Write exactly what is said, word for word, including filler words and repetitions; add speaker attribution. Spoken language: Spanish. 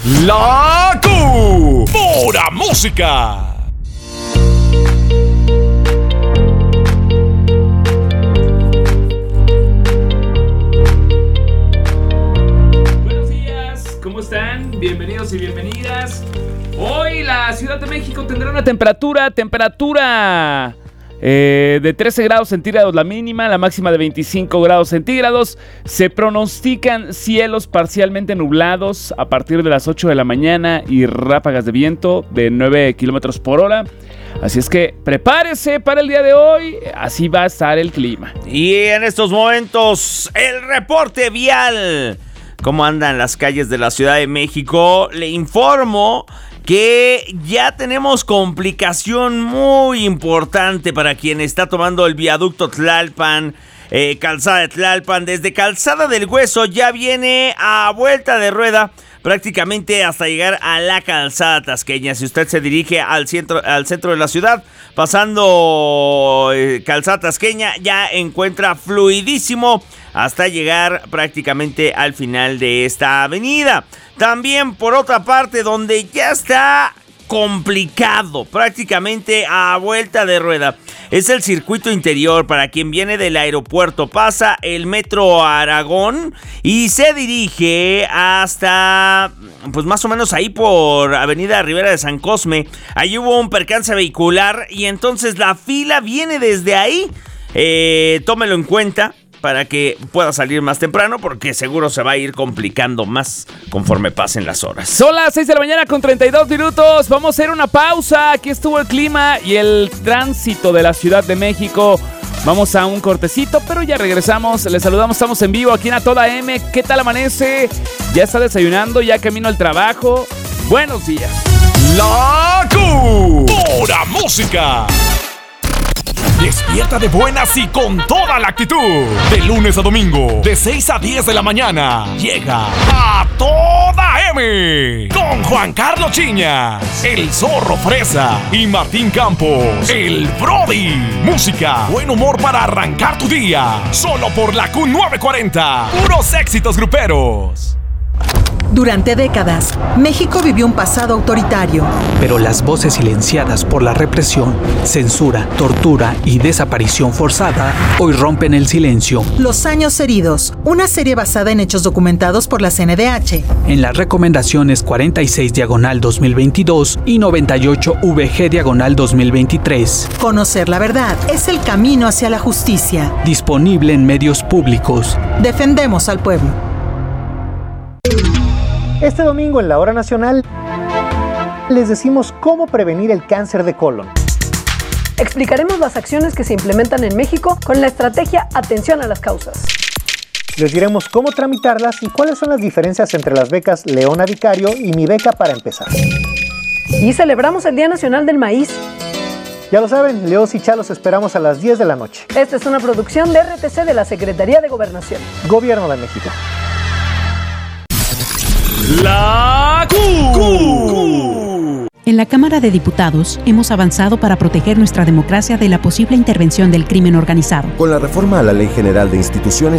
Speaker 1: La Q. Pura música.
Speaker 2: Buenos días, ¿cómo están? Bienvenidos y bienvenidas. Hoy la Ciudad de México tendrá una temperatura, temperatura eh, de trece grados centígrados la mínima, la máxima de veinticinco grados centígrados. Se pronostican cielos parcialmente nublados a partir de las ocho de la mañana y ráfagas de viento de nueve kilómetros por hora. Así es que prepárese para el día de hoy, así va a estar el clima.
Speaker 3: Y en estos momentos, el reporte vial. ¿Cómo andan las calles de la Ciudad de México? Le informo que ya tenemos complicación muy importante para quien está tomando el viaducto Tlalpan, eh, Calzada de Tlalpan. Desde Calzada del Hueso ya viene a vuelta de rueda prácticamente hasta llegar a la Calzada Tasqueña. Si usted se dirige al centro, al centro de la ciudad, pasando eh, Calzada Tasqueña, ya encuentra fluidísimo hasta llegar prácticamente al final de esta avenida. También por otra parte, donde ya está complicado, prácticamente a vuelta de rueda, es el circuito interior. Para quien viene del aeropuerto, pasa el Metro Aragón y se dirige hasta, pues más o menos ahí por Avenida Rivera de San Cosme. Ahí hubo un percance vehicular y entonces la fila viene desde ahí. Eh, tómelo en cuenta para que pueda salir más temprano, porque seguro se va a ir complicando más conforme pasen las horas.
Speaker 2: Son las seis de la mañana con treinta y dos minutos. Vamos a hacer una pausa. Aquí estuvo el clima y el tránsito de la Ciudad de México. Vamos a un cortecito, pero ya regresamos. Les saludamos, estamos en vivo aquí en A Toda M. ¿Qué tal amanece? ¿Ya está desayunando? ¿Ya camino al trabajo? Buenos días.
Speaker 1: La Q. Pura música. Despierta de buenas y con toda la actitud. De lunes a domingo, de seis a diez de la mañana, llega A Toda M. Con Juan Carlos Chiñas, el Zorro Fresa y Martín Campos, el Brody. Música, buen humor para arrancar tu día. Solo por la Q novecientos cuarenta. Puros éxitos gruperos.
Speaker 4: Durante décadas, México vivió un pasado autoritario.
Speaker 5: Pero las voces silenciadas por la represión, censura, tortura y desaparición forzada hoy rompen el silencio.
Speaker 4: Los años heridos, una serie basada en hechos documentados por la C N D H.
Speaker 5: En las recomendaciones cuarenta y seis diagonal dos mil veintidós y noventa y ocho V G diagonal dos mil veintitrés.
Speaker 4: Conocer la verdad es el camino hacia la justicia.
Speaker 5: Disponible en medios públicos.
Speaker 4: Defendemos al pueblo.
Speaker 6: Este domingo en la Hora Nacional les decimos cómo prevenir el cáncer de colon.
Speaker 7: Explicaremos las acciones que se implementan en México con la estrategia Atención a las Causas.
Speaker 6: Les diremos cómo tramitarlas y cuáles son las diferencias entre las becas Leona Vicario y Mi Beca para Empezar.
Speaker 7: Y celebramos el Día Nacional del Maíz.
Speaker 6: Ya lo saben, Leos y Chalos esperamos a las diez de la noche.
Speaker 7: Esta es una producción de R T C de la Secretaría de Gobernación.
Speaker 6: Gobierno de México.
Speaker 1: La Q.
Speaker 8: En la Cámara de Diputados hemos avanzado para proteger nuestra democracia de la posible intervención del crimen organizado.
Speaker 9: Con la reforma a la Ley General de Instituciones